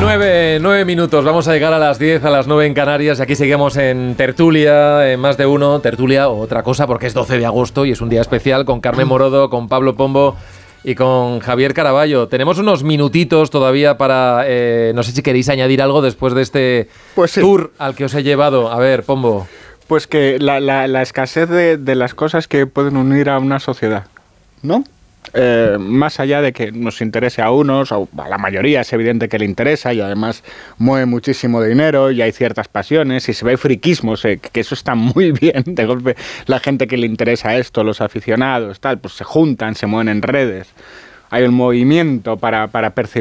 Nueve minutos, vamos a llegar a las 10, a las 9 en Canarias, y aquí seguimos en tertulia, en Más de Uno, tertulia o otra cosa, porque es 12 de agosto y es un día especial, con Carmen Morodo, con Pablo Pombo y con Javier Caraballo. Tenemos unos minutitos todavía para, no sé si queréis añadir algo después de este tour al que os he llevado. A ver, Pombo. Pues que la escasez de las cosas que pueden unir a una sociedad, ¿no? Más allá de que nos interese a unos, a la mayoría es evidente que le interesa y además mueve muchísimo dinero y hay ciertas pasiones y se ve friquismos, que eso está muy bien. De golpe la gente que le interesa esto, los aficionados, tal, pues se juntan, se mueven en redes. Hay un movimiento para percibir